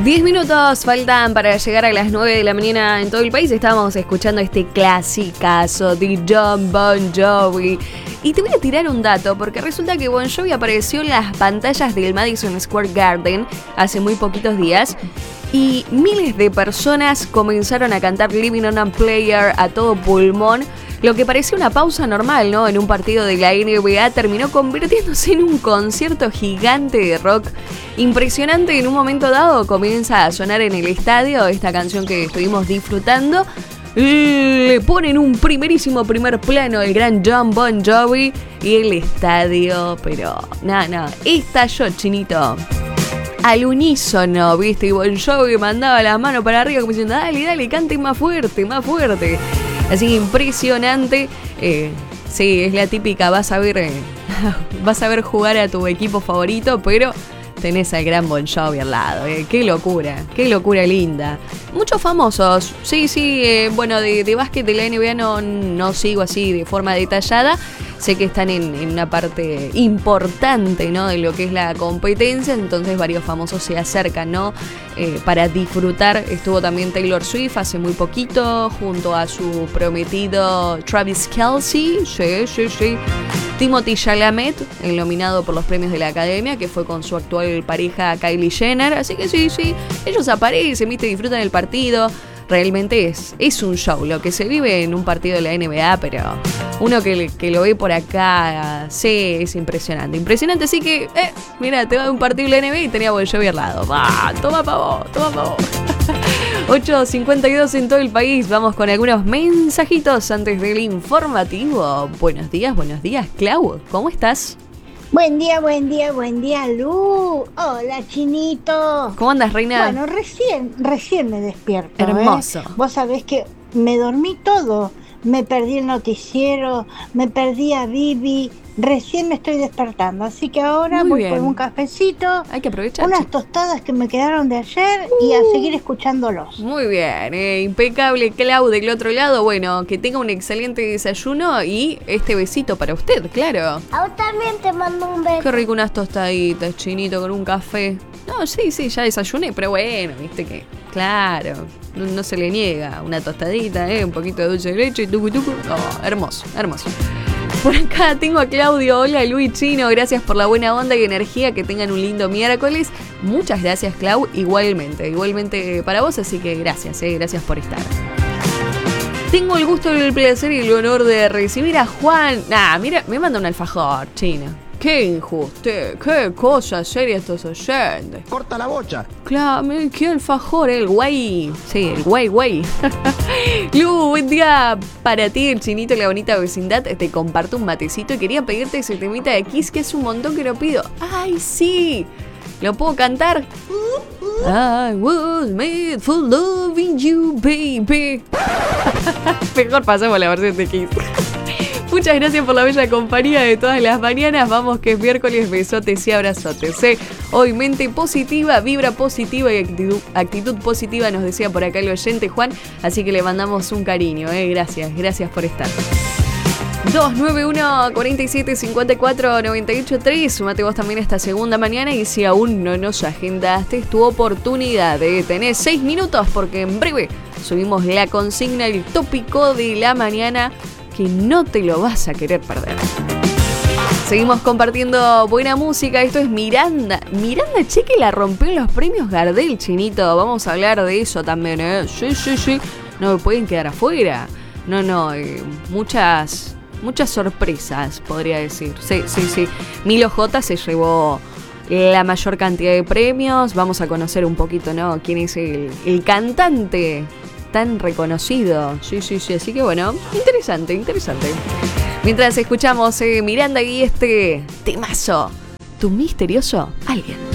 10 minutos faltan para llegar a las 9 de la mañana en todo el país. Estábamos escuchando este clasicazo de Jon Bon Jovi. Y te voy a tirar un dato, porque resulta que Bon Jovi apareció en las pantallas del Madison Square Garden hace muy poquitos días. Y miles de personas comenzaron a cantar Living on a Prayer a todo pulmón. Lo que parecía una pausa normal, ¿no? En un partido de la NBA terminó convirtiéndose en un concierto gigante de rock. Impresionante, en un momento dado comienza a sonar en el estadio esta canción que estuvimos disfrutando. Le ponen un primer plano el gran Jon Bon Jovi y el estadio, pero no, estalló, chinito. Al unísono, ¿viste? Y Bon Jovi mandaba la mano para arriba como diciendo, dale, cante más fuerte. Así que impresionante. Sí, es la típica, vas a ver jugar a tu equipo favorito, pero tenés al gran Bon Jovi al lado. Qué locura linda. Muchos famosos, bueno, de básquet de la NBA no sigo así de forma detallada. Sé que están en una parte importante, ¿no?, de lo que es la competencia, entonces varios famosos se acercan, ¿no?, para disfrutar. Estuvo también Taylor Swift hace muy poquito, junto a su prometido Travis Kelce, sí. Timothée Chalamet, el nominado por los premios de la Academia, que fue con su actual pareja Kylie Jenner, así que sí, ellos aparecen, ¿viste?, disfrutan el partido. Realmente es un show lo que se vive en un partido de la NBA, pero uno que lo ve por acá, sí, es impresionante, así que, mira, te va a un partido de la NBA y tenía Bon Jovi al lado. Va, toma pa' vos. 8:52 en todo el país. Vamos con algunos mensajitos antes del informativo. Buenos días, Clau, ¿cómo estás? Buen día, Lu. Hola, Chinito. ¿Cómo andas, reina? Bueno, recién me despierto. Hermoso. Vos sabés que me dormí todo. Me perdí el noticiero, me perdí a Vivi. Recién me estoy despertando, así que ahora voy por un cafecito. Hay que aprovechar. Unas tostadas que me quedaron de ayer y a seguir escuchándolos. Muy bien, impecable, Clau, del otro lado. Bueno, que tenga un excelente desayuno y este besito para usted, claro. A vos también te mando un beso. Qué rico unas tostaditas, Chinito, con un café. No, sí, ya desayuné, pero bueno, viste que, claro, no se le niega una tostadita, un poquito de dulce de leche y tucu. Oh, hermoso. Por acá tengo a Claudio. Hola, Luis Chino, gracias por la buena onda y energía, que tengan un lindo miércoles. Muchas gracias, Clau, igualmente para vos, así que gracias por estar. Tengo el gusto, el placer y el honor de recibir a Juan. Mira, me manda un alfajor, Chino. Qué injusto, qué cosa seria estos oyentes. Corta la bocha. Claro, qué alfajor, el güey. Sí, el güey. Lu, buen día para ti, el Chinito y la bonita vecindad. Te comparto un matecito y quería pedirte ese temita de Kiss, que es un montón que lo pido. ¡Ay, sí! ¿Lo puedo cantar? I was made for loving you, baby. Mejor pasemos la versión de Kiss. Muchas gracias por la bella compañía de todas las mañanas. Vamos que es miércoles, besotes y abrazotes. Hoy mente positiva, vibra positiva y actitud positiva, nos decía por acá el oyente Juan. Así que le mandamos un cariño, gracias por estar. 291-4754-983. Sumate vos también esta segunda mañana y si aún no nos agendaste, es tu oportunidad. Tenés 6 minutos porque en breve subimos la consigna, el tópico de la mañana, que no te lo vas a querer perder. Seguimos compartiendo buena música. Esto es Miranda, che, la rompió en los premios Gardel, Chinito. Vamos a hablar de eso también, Sí. No me pueden quedar afuera. No, muchas sorpresas, podría decir. Sí. Milo J se llevó la mayor cantidad de premios. Vamos a conocer un poquito, ¿no?, quién es el cantante tan reconocido. Sí. Así que bueno, interesante. Mientras escuchamos Miranda y este temazo, Tu misterioso alguien.